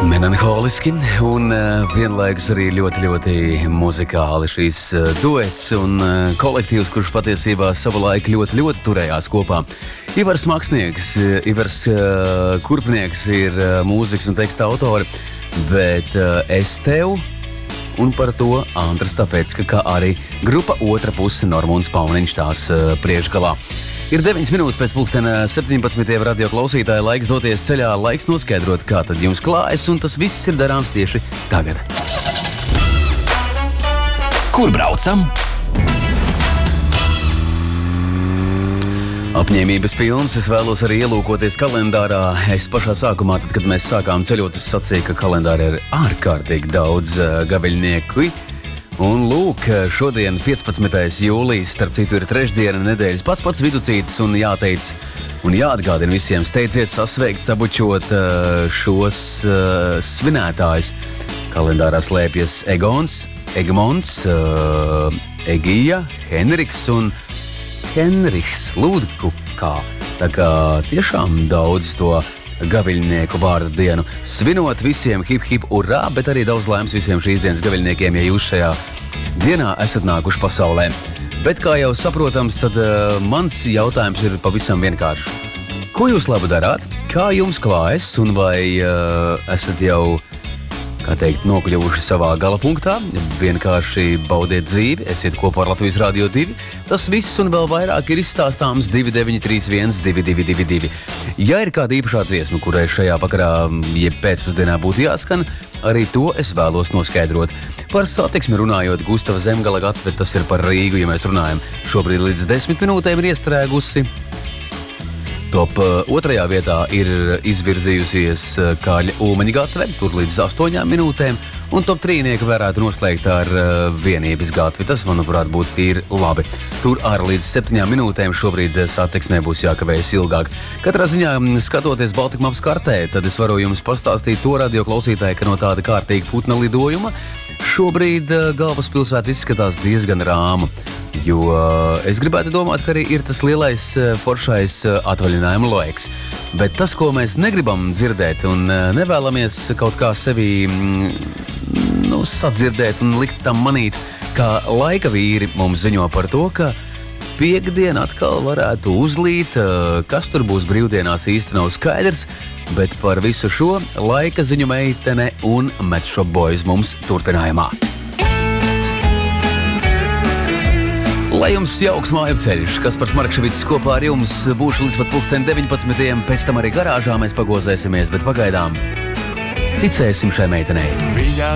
Melanholiski un vienlaikus arī ļoti muzikāli šīs duets un kolektīvs, kurš patiesībā savulaik ļoti turējās kopā. Ivars Maksnieks, Ivars Kurpnieks ir mūzikas un teksta autori, bet es tev un par to Andris Tāpecka, kā arī grupa Otra puse Normunds Pauniņš tās priekšgalā. Ir 9 minūtes pēc pulkstena 17. radio klausītāja, laiks doties ceļā, laiks noskaidrot, kā tad jums klājas, un tas viss ir darāms tieši tagad. Kur braucam? Apņēmības pilns, es vēlos arī ielūkoties kalendārā. Es pašā sākumā, tad, kad mēs sākām ceļot, es sacīju, ka kalendārā ir ārkārtīgi daudz gaviļnieku. Un lūk, šodien 15. jūlijas, starp citu ir trešdiena nedēļas pats viducītis un jāteic un jāatgādina visiem steidziet sasveikt, sabučot šos svinētājus. Kalendārā slēpjas Egons, Egmonts, Egija, Henriks un Henriks Lūdku kā. Tā kā tiešām daudz to gaviļnieku vārdu dienu svinot visiem hip urā, bet arī daudz laimes visiem šīs dienas gaviļniekiem, ja jūs šajā dienā esat nākuši pasaulē. Bet kā jau saprotams, tad mans jautājums ir pavisam vienkārši. Ko jūs labi darāt? Kā jums klājas? Un vai esat jau, kā teikt, nokļuvuši savā galapunktā? Vienkārši baudiet dzīvi, esiet kopā ar Latvijas Radio 2. Tas viss un vēl vairāk ir izstāstāms 2931 222. Ja ir kāda īpašā dziesma, kurai šajā vakarā, jeb pēcpusdienā būtu jāskan, arī to es vēlos noskaidrot. Par satiksmi runājot, Gustava Zemgala gatve, tas ir par Rīgu, ja mēs runājam. Šobrīd līdz 10 minūtēm ir iestrēgusi. Top 2. vietā ir izvirzījusies Kāļa Ulmaņa gatve, tur līdz 8 minūtēm, un top 3 varētu noslēgt ar Vienības gatvi. Tas, manuprāt, būtu tīri labi. Tur ar līdz 7 minūtēm šobrīd satiksmē būs jākavējas ilgāk. Katrā ziņā, skatoties Baltikmaps kartē, tad es varu jums pastāstīt to radio klausītāju, ka no tāda kārtīga putna lidojuma šobrīd galvaspilsēta izskatās diezgan rāma. Jo es gribētu domāt, ka arī ir tas lielais foršais atvaļinājuma laiks. Bet tas, ko mēs negribam dzirdēt un nevēlamies kaut kā sevi sadzirdēt un likt tam manīt, kā laika vīri mums ziņo par to, ka piektdien atkal varētu uzlīt, kas tur būs brīvdienās īsti nav skaidrs, bet par visu šo laika ziņu meitene un Metshop Boys mums turpinājumā. Lai jums jauks māju ceļš, Kaspars Markševics kopā ar jums būšu līdz pat pulksten 19. Pēc tam arī garāžā mēs pagozēsimies, bet pagaidām ticēsim šai meitenei. Viņa